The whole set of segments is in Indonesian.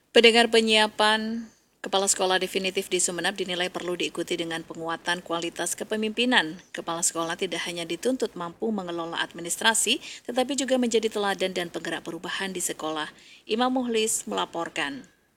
Pendengar, penyiapan kepala sekolah definitif di Sumeneb dinilai perlu diikuti dengan penguatan kualitas kepemimpinan. Kepala sekolah tidak hanya dituntut mampu mengelola administrasi, tetapi juga menjadi teladan dan penggerak perubahan di sekolah. Imam Muhlis melaporkan.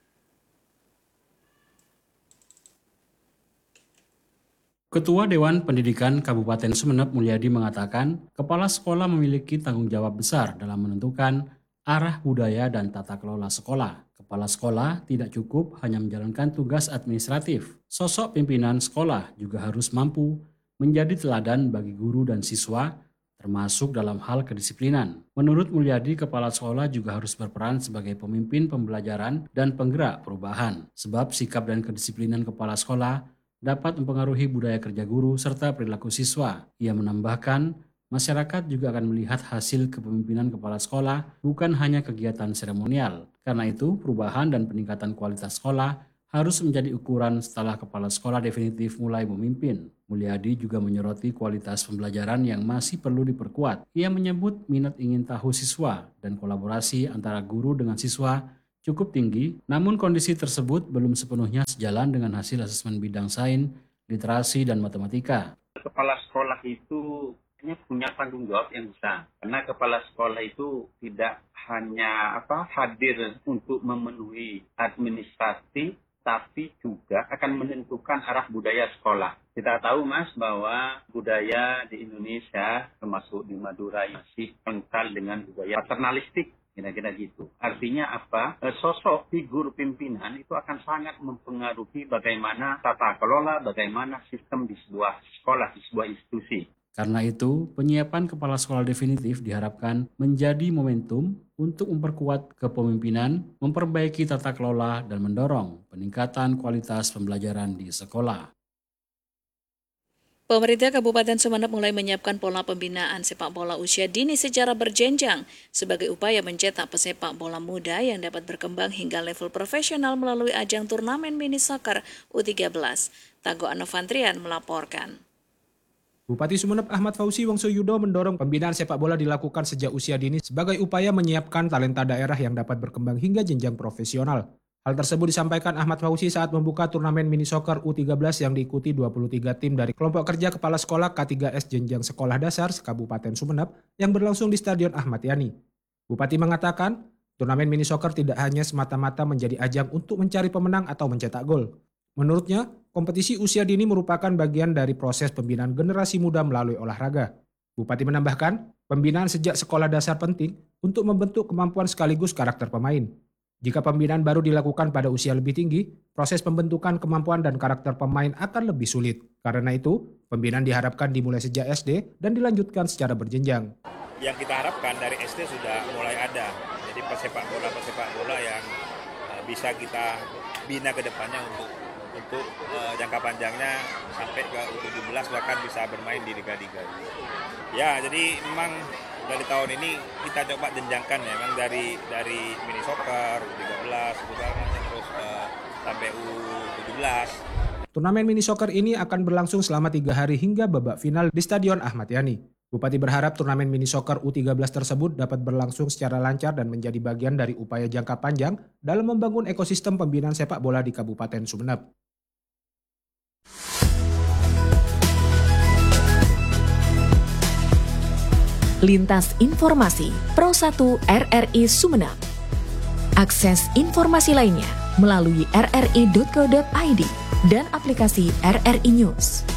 Ketua Dewan Pendidikan Kabupaten Sumeneb Mulyadi mengatakan, kepala sekolah memiliki tanggung jawab besar dalam menentukan arah budaya dan tata kelola sekolah. Kepala sekolah tidak cukup hanya menjalankan tugas administratif. Sosok pimpinan sekolah juga harus mampu menjadi teladan bagi guru dan siswa, termasuk dalam hal kedisiplinan. Menurut Mulyadi, kepala sekolah juga harus berperan sebagai pemimpin pembelajaran dan penggerak perubahan. Sebab sikap dan kedisiplinan kepala sekolah dapat mempengaruhi budaya kerja guru serta perilaku siswa. Ia menambahkan, masyarakat juga akan melihat hasil kepemimpinan kepala sekolah, bukan hanya kegiatan seremonial. Karena itu, perubahan dan peningkatan kualitas sekolah harus menjadi ukuran setelah kepala sekolah definitif mulai memimpin. Mulyadi juga menyoroti kualitas pembelajaran yang masih perlu diperkuat. Ia menyebut minat ingin tahu siswa dan kolaborasi antara guru dengan siswa cukup tinggi, namun kondisi tersebut belum sepenuhnya sejalan dengan hasil asesmen bidang sains, literasi, dan matematika. Kepala sekolah itu punya tanggung jawab yang besar, karena kepala sekolah itu tidak hanya hadir untuk memenuhi administrasi, tapi juga akan menentukan arah budaya sekolah. Kita tahu, Mas, bahwa budaya di Indonesia, termasuk di Madura, masih kental dengan budaya paternalistik. Kira-kira gitu. Artinya apa? Sosok figur pimpinan itu akan sangat mempengaruhi bagaimana tata kelola, bagaimana sistem di sebuah sekolah, di sebuah institusi. Karena itu, penyiapan kepala sekolah definitif diharapkan menjadi momentum untuk memperkuat kepemimpinan, memperbaiki tata kelola, dan mendorong peningkatan kualitas pembelajaran di sekolah. Pemerintah Kabupaten Sumeneb mulai menyiapkan pola pembinaan sepak bola usia dini secara berjenjang sebagai upaya mencetak pesepak bola muda yang dapat berkembang hingga level profesional melalui ajang turnamen mini soccer U13. Tago Anovantrian melaporkan. Bupati Sumeneb Ahmad Fauzi Wongsoyudo mendorong pembinaan sepak bola dilakukan sejak usia dini sebagai upaya menyiapkan talenta daerah yang dapat berkembang hingga jenjang profesional. Hal tersebut disampaikan Ahmad Fauzi saat membuka turnamen mini soccer U13 yang diikuti 23 tim dari kelompok kerja kepala sekolah K3S Jenjang Sekolah Dasar Kabupaten Sumeneb yang berlangsung di Stadion Ahmad Yani. Bupati mengatakan, turnamen mini soccer tidak hanya semata-mata menjadi ajang untuk mencari pemenang atau mencetak gol. Menurutnya, kompetisi usia dini merupakan bagian dari proses pembinaan generasi muda melalui olahraga. Bupati menambahkan, pembinaan sejak sekolah dasar penting untuk membentuk kemampuan sekaligus karakter pemain. Jika pembinaan baru dilakukan pada usia lebih tinggi, proses pembentukan kemampuan dan karakter pemain akan lebih sulit. Karena itu, pembinaan diharapkan dimulai sejak SD dan dilanjutkan secara berjenjang. Yang kita harapkan dari SD sudah mulai ada. Jadi pesepak bola yang bisa kita bina ke depannya untuk jangka panjangnya sampai ke U17 bahkan bisa bermain di liga-liga. Ya, jadi memang dari tahun ini kita coba jenjangkan ya, memang dari mini soccer, U13, terus sampai U17. Turnamen mini soccer ini akan berlangsung selama 3 hari hingga babak final di Stadion Ahmad Yani. Bupati berharap turnamen mini soccer U13 tersebut dapat berlangsung secara lancar dan menjadi bagian dari upaya jangka panjang dalam membangun ekosistem pembinaan sepak bola di Kabupaten Sumeneb. Lintas Informasi Pro 1 RRI Sumeneb. Akses informasi lainnya melalui rri.co.id dan aplikasi RRI News.